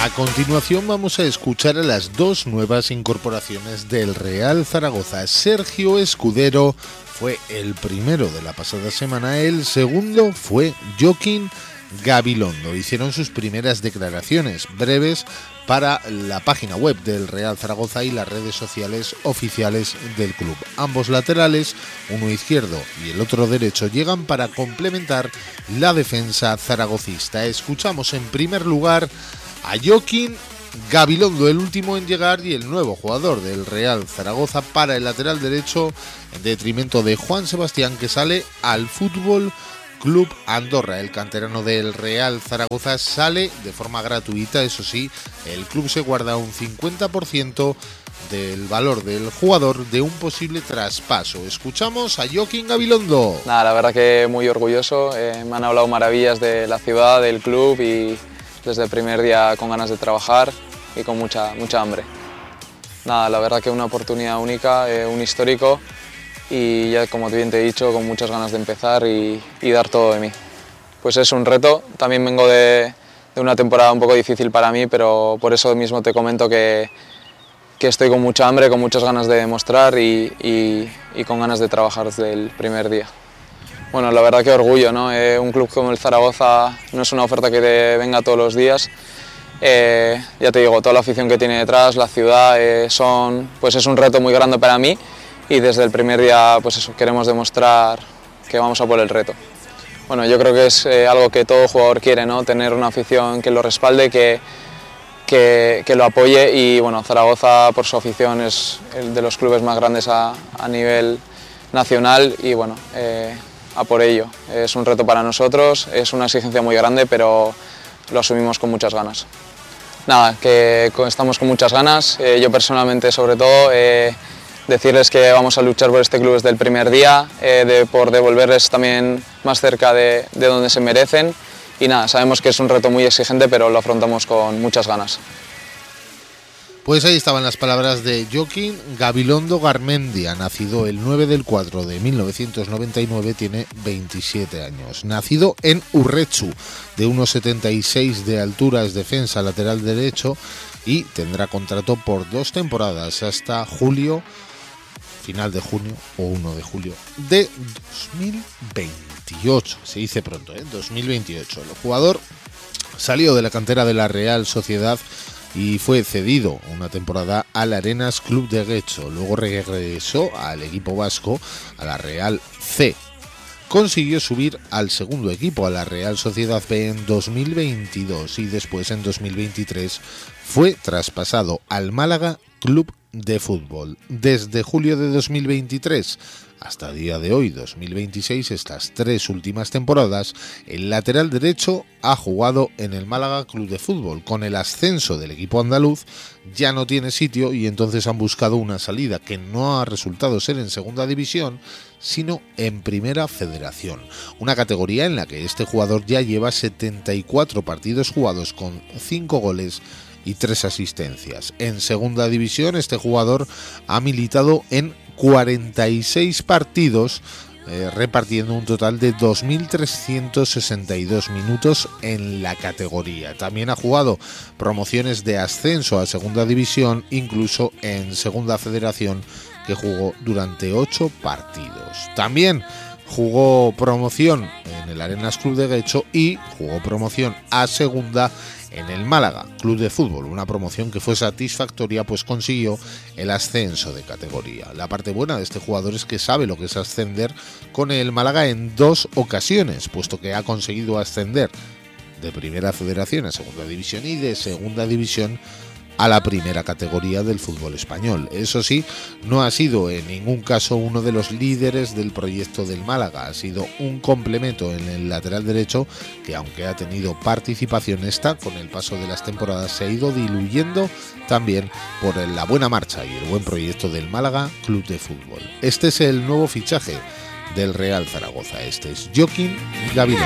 A continuación vamos a escuchar a las dos nuevas incorporaciones del Real Zaragoza. Sergio Escudero fue el primero de la pasada semana, el segundo fue Joaquín Gabilondo. Hicieron sus primeras declaraciones breves para la página web del Real Zaragoza y las redes sociales oficiales del club. Ambos laterales, uno izquierdo y el otro derecho, llegan para complementar la defensa zaragocista. Escuchamos en primer lugar a Joaquín Gabilondo, el último en llegar y el nuevo jugador del Real Zaragoza para el lateral derecho, en detrimento de Juan Sebastián, que sale al Fútbol Club Andorra. El canterano del Real Zaragoza sale de forma gratuita, eso sí, el club se guarda un 50% del valor del jugador de un posible traspaso. Escuchamos a Joaquín Gabilondo. Nada, la verdad que muy orgulloso, me han hablado maravillas de la ciudad, del club, y desde el primer día con ganas de trabajar y con mucha hambre. Nada, la verdad que una oportunidad única, un histórico, y ya, como bien te he dicho, con muchas ganas de empezar y dar todo de mí. Pues es un reto, también vengo de una temporada un poco difícil para mí, pero por eso mismo te comento que estoy con mucha hambre, con muchas ganas de demostrar y con ganas de trabajar desde el primer día. Bueno, la verdad que orgullo, ¿no? Un club como el Zaragoza no es una oferta que te venga todos los días. Ya te digo, toda la afición que tiene detrás, la ciudad, pues es un reto muy grande para mí, y desde el primer día pues eso, queremos demostrar que vamos a por el reto. Bueno, yo creo que es algo que todo jugador quiere, ¿no? Tener una afición que lo respalde, que lo apoye, y bueno, Zaragoza por su afición es el de los clubes más grandes a nivel nacional, y bueno, a por ello. Es un reto para nosotros, es una exigencia muy grande, pero lo asumimos con muchas ganas. Nada, que estamos con muchas ganas, yo personalmente sobre todo, decirles que vamos a luchar por este club desde el primer día, por devolverles también más cerca de donde se merecen, y nada, sabemos que es un reto muy exigente, pero lo afrontamos con muchas ganas. Pues ahí estaban las palabras de Joaquín Gabilondo Garmendia, nacido el 9 del 4 de 1999, tiene 27 años. Nacido en Urretxu, de 1,76 de altura, es defensa lateral derecho y tendrá contrato por 2 temporadas hasta julio, final de junio o 1 de julio de 2028. Se dice pronto, 2028. El jugador salió de la cantera de la Real Sociedad y fue cedido una temporada al Arenas Club de Guecho. Luego regresó al equipo vasco, a la Real C. Consiguió subir al segundo equipo, a la Real Sociedad B, en 2022, y después en 2023 fue traspasado al Málaga Club de Fútbol. Desde julio de 2023 hasta el día de hoy, 2026, estas 3 últimas temporadas, el lateral derecho ha jugado en el Málaga Club de Fútbol. Con el ascenso del equipo andaluz ya no tiene sitio, y entonces han buscado una salida que no ha resultado ser en segunda división, sino en primera federación, una categoría en la que este jugador ya lleva 74 partidos jugados con 5 goles y 3 asistencias. En segunda división este jugador ha militado en 46 partidos, repartiendo un total de 2.362 minutos en la categoría. También ha jugado promociones de ascenso a segunda división, incluso en segunda federación, que jugó durante 8 partidos. También jugó promoción en el Arenas Club de Guecho y jugó promoción a segunda en el Málaga Club de Fútbol, una promoción que fue satisfactoria, pues consiguió el ascenso de categoría. La parte buena de este jugador es que sabe lo que es ascender con el Málaga en 2 ocasiones, puesto que ha conseguido ascender de primera federación a segunda división y de segunda división a la primera categoría del fútbol español. Eso sí, no ha sido en ningún caso uno de los líderes del proyecto del Málaga, ha sido un complemento en el lateral derecho que, aunque ha tenido participación, esta con el paso de las temporadas se ha ido diluyendo también por la buena marcha y el buen proyecto del Málaga Club de Fútbol. Este es el nuevo fichaje del Real Zaragoza, este es Joaquín Gabilondo.